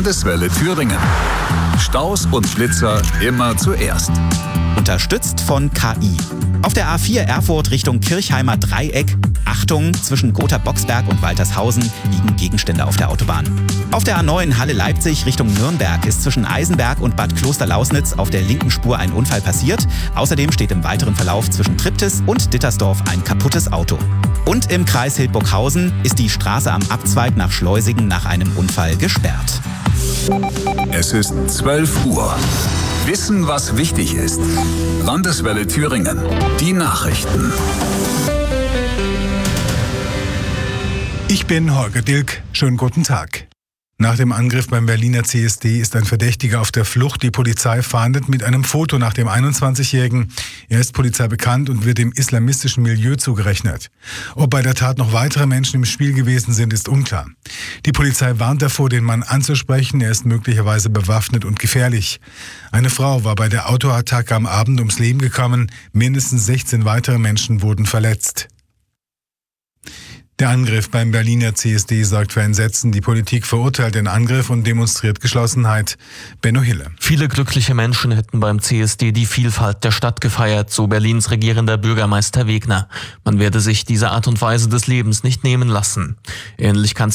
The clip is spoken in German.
Landeswelle Thüringen. Staus und Blitzer immer zuerst. Unterstützt von KI. Auf der A4 Erfurt Richtung Kirchheimer Dreieck. Achtung, zwischen Gotha-Boxberg und Waltershausen liegen Gegenstände auf der Autobahn. Auf der A9 Halle-Leipzig Richtung Nürnberg ist zwischen Eisenberg und Bad Klosterlausnitz auf der linken Spur ein Unfall passiert. Außerdem steht im weiteren Verlauf zwischen Triptis und Dittersdorf ein kaputtes Auto. Und im Kreis Hildburghausen ist die Straße am Abzweig nach Schleusingen nach einem Unfall gesperrt. Es ist 12 Uhr. Wissen, was wichtig ist. Landeswelle Thüringen. Die Nachrichten. Ich bin Holger Dilk. Schönen guten Tag. Nach dem Angriff beim Berliner CSD ist ein Verdächtiger auf der Flucht. Die Polizei fahndet mit einem Foto nach dem 21-Jährigen. Er ist Polizei bekannt und wird dem islamistischen Milieu zugerechnet. Ob bei der Tat noch weitere Menschen im Spiel gewesen sind, ist unklar. Die Polizei warnt davor, den Mann anzusprechen. Er ist möglicherweise bewaffnet und gefährlich. Eine Frau war bei der Autoattacke am Abend ums Leben gekommen. Mindestens 16 weitere Menschen wurden verletzt. Der Angriff beim Berliner CSD sorgt für Entsetzen. Die Politik verurteilt den Angriff und demonstriert Geschlossenheit. Benno Hille. Viele glückliche Menschen hätten beim CSD die Vielfalt der Stadt gefeiert, so Berlins regierender Bürgermeister Wegner. Man werde sich diese Art und Weise des Lebens nicht nehmen lassen. Ähnlich kann